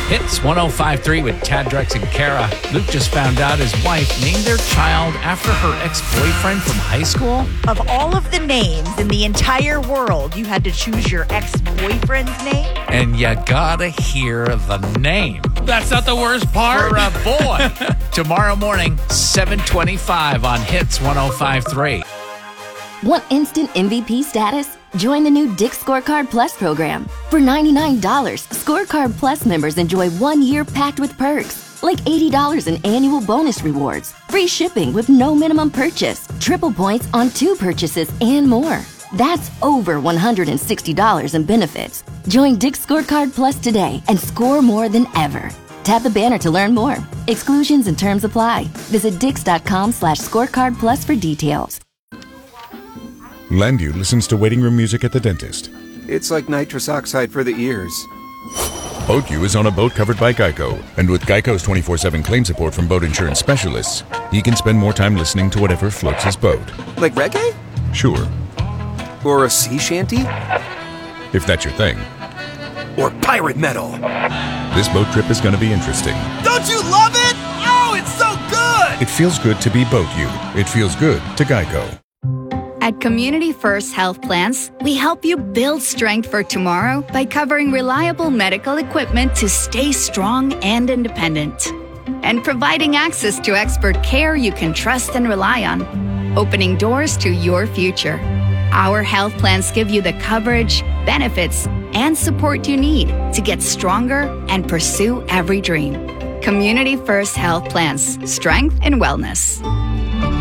Hits 105.3 with Tad, Drex, and Kara. Luke just found out his wife named their child after her ex-boyfriend from high school. Of all of the names in the entire world, you had to choose your ex-boyfriend's name? And you gotta hear the name. That's not the worst part. For a boy. Tomorrow morning, 7:25 on Hits 105.3. Want instant MVP status? Join the new Dick's Scorecard Plus program. For $99, Scorecard Plus members enjoy 1 year packed with perks, like $80 in annual bonus rewards, free shipping with no minimum purchase, triple points on 2 purchases, and more. That's over $160 in benefits. Join Dick's Scorecard Plus today and score more than ever. Tap the banner to learn more. Exclusions and terms apply. Visit dix.com/scorecard plus for details. Landu listens to waiting room music at the dentist. It's like nitrous oxide for the ears. BoatU is on a boat covered by Geico. And with Geico's 24/7 claim support from boat insurance specialists, he can spend more time listening to whatever floats his boat. Like reggae? Sure. Or a sea shanty? If that's your thing. Or pirate metal? This boat trip is going to be interesting. Don't you love it? Oh, it's so good! It feels good to be BoatU. It feels good to Geico. At Community First Health Plans, we help you build strength for tomorrow by covering reliable medical equipment to stay strong and independent, and providing access to expert care you can trust and rely on, opening doors to your future. Our health plans give you the coverage, benefits, and support you need to get stronger and pursue every dream. Community First Health Plans, strength and wellness.